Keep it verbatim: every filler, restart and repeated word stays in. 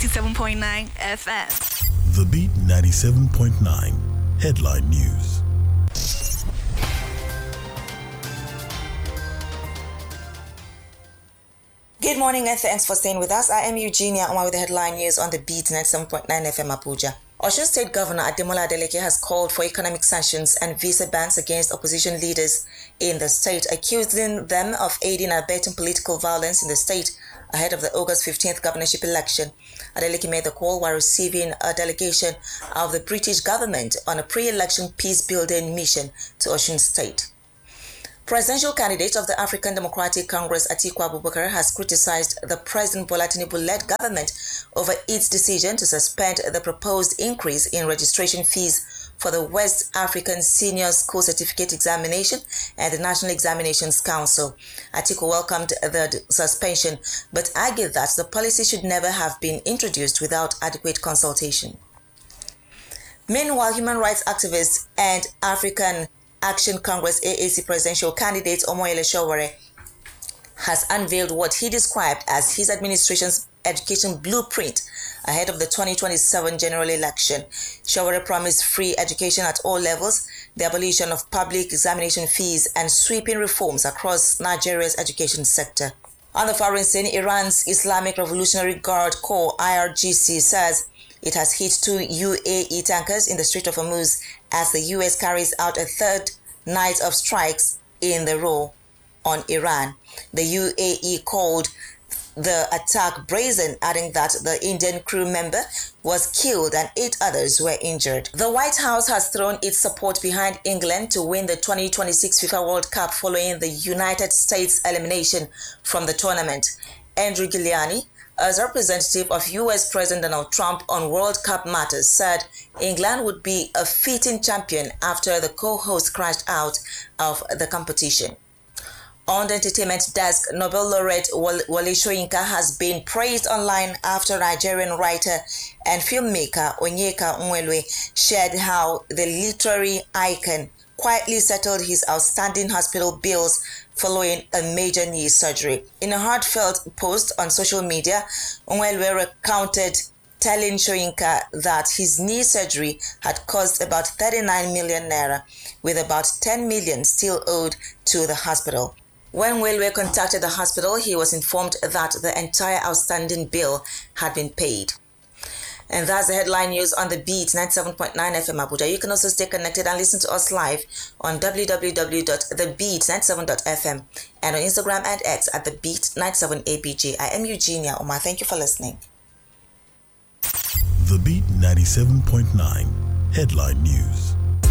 ninety-seven point nine F M. The Beat ninety-seven point nine Headline News. Good morning and thanks for staying with us. I am Eugenia Oma with the headline news on the Beat ninety-seven point nine F M Abuja. Osun State Governor Ademola Adeleke has called for economic sanctions and visa bans against opposition leaders in the state, accusing them of aiding and abetting political violence in the state ahead of the August fifteenth governorship election. Adeleke made the call while receiving a delegation of the British government on a pre-election peace-building mission to Osun State. Presidential candidate of the African Democratic Congress, Atiku Abubakar, has criticized the President Bola Tinubu-led government over its decision to suspend the proposed increase in registration fees for the West African Senior School Certificate Examination and the National Examinations Council. Atiku welcomed the suspension, but argued that the policy should never have been introduced without adequate consultation. Meanwhile, human rights activist and African Action Congress A A C presidential candidate Omoyele Sowore has unveiled what he described as his administration's education blueprint ahead of the twenty twenty-seven general election. Sowore promised free education at all levels, the abolition of public examination fees, and sweeping reforms across Nigeria's education sector. On the foreign scene, Iran's Islamic Revolutionary Guard Corps I R G C says it has hit two U A E tankers in the Strait of Hormuz as the U S carries out a third night of strikes in the row on Iran. The U A E called the attack brazen, adding that the Indian crew member was killed and eight others were injured. The White House has thrown its support behind England to win the twenty twenty-six FIFA World Cup following the United States elimination from the tournament. Andrew Giuliani, as representative of U S President Donald Trump on World Cup matters, said England would be a fitting champion after the co-host crashed out of the competition. On the entertainment desk, Nobel laureate Wole Soyinka has been praised online after Nigerian writer and filmmaker Onyeka Onwenu shared how the literary icon quietly settled his outstanding hospital bills following a major knee surgery. In a heartfelt post on social media, Onwenu recounted telling Soyinka that his knee surgery had cost about thirty-nine million naira, with about ten million still owed to the hospital. When Onwenu contacted the hospital, he was informed that the entire outstanding bill had been paid. And that's the headline news on the Beat ninety-seven point nine F M Abuja. You can also stay connected and listen to us live on w w w dot the beat ninety-seven dot f m and on Instagram and X at the beat ninety-seven A B G. I am Eugenia Oma. Thank you for listening. The Beat ninety-seven point nine Headline News.